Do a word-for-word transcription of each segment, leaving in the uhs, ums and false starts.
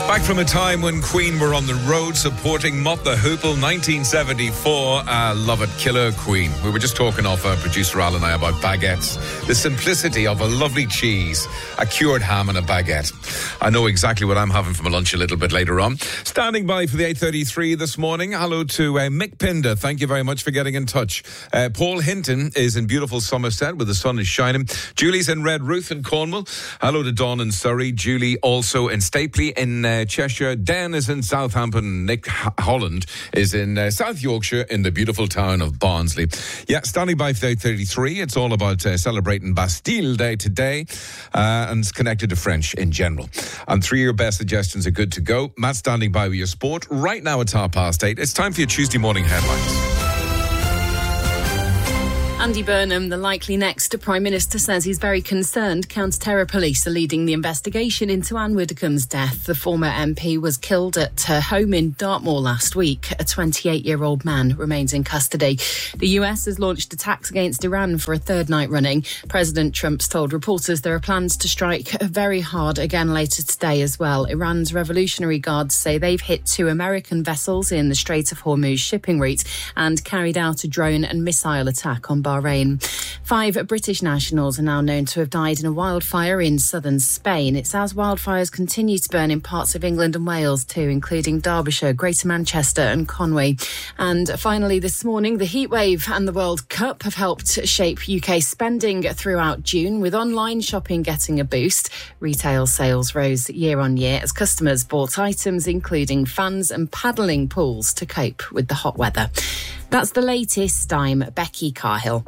Back from a time when Queen were on the road supporting Mott the Hoople, nineteen seventy-four. Uh, love it, killer Queen. We were just talking off uh, producer Al and I about baguettes. The simplicity of a lovely cheese, a cured ham and a baguette. I know exactly what I'm having for my lunch a little bit later on. Standing by for the eight thirty-three this morning. Hello to uh, Mick Pinder. Thank you very much for getting in touch. Uh, Paul Hinton is in beautiful Somerset where the sun is shining. Julie's in Redruth in Cornwall. Hello to Dawn in Surrey. Julie also in Stapley in uh, Cheshire. Dan is in Southampton. Nick H- Holland is in uh, South Yorkshire in the beautiful town of Barnsley. Yeah, standing by for eight thirty-three. It's all about uh, celebrating Bastille Day today uh, and it's connected to French in general. And three of your best suggestions are good to go. Matt standing by with your sport. Right now it's half past eight. It's time for your Tuesday morning headlines. Andy Burnham, the likely next Prime Minister, says he's very concerned counter-terror police are leading the investigation into Anne Widdecombe's death. The former M P was killed at her home in Dartmoor last week. A twenty-eight-year-old man remains in custody. The U S has launched attacks against Iran for a third night running. President Trump's told reporters there are plans to strike very hard again later today as well. Iran's Revolutionary Guards say they've hit two American vessels in the Strait of Hormuz shipping route and carried out a drone and missile attack on Bahrain. Five British nationals are now known to have died in a wildfire in southern Spain. It's as wildfires continue to burn in parts of England and Wales too, including Derbyshire, Greater Manchester and Conway. And finally this morning, the heatwave and the World Cup have helped shape U K spending throughout June, with online shopping getting a boost. Retail sales rose year on year as customers bought items including fans and paddling pools to cope with the hot weather. That's the latest. I'm Becky Carhill.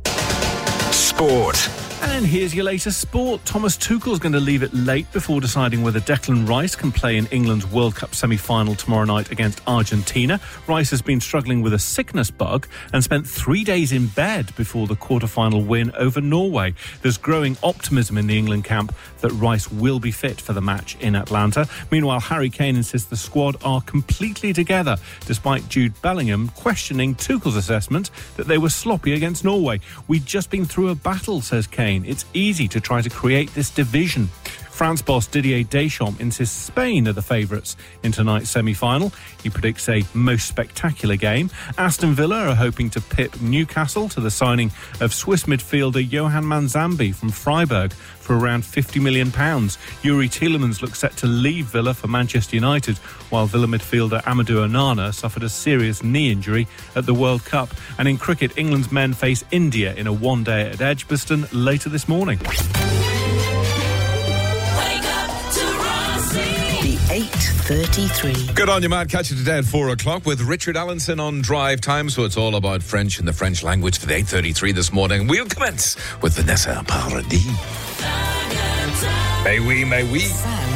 Sport. And here's your latest sport. Thomas Tuchel's going to leave it late before deciding whether Declan Rice can play in England's World Cup semi-final tomorrow night against Argentina. Rice has been struggling with a sickness bug and spent three days in bed before the quarter-final win over Norway. There's growing optimism in the England camp that Rice will be fit for the match in Atlanta. Meanwhile, Harry Kane insists the squad are completely together, despite Jude Bellingham questioning Tuchel's assessment that they were sloppy against Norway. We'd just been through a battle, says Kane. It's easy to try to create this division. France boss Didier Deschamps insists Spain are the favourites in tonight's semi-final. He predicts a most spectacular game. Aston Villa are hoping to pip Newcastle to the signing of Swiss midfielder Johan Manzambi from Freiburg for around fifty million pounds. Yuri Tielemans looks set to leave Villa for Manchester United, while Villa midfielder Amadou Onana suffered a serious knee injury at the World Cup. And in cricket, England's men face India in a one-day at Edgbaston later this morning. eight thirty-three. Good on you, Matt. Catch you today at four o'clock with Richard Allenson on Drive Time. So it's all about French and the French language for the eight thirty-three this morning. We'll commence with Vanessa Paradis. May we, may we.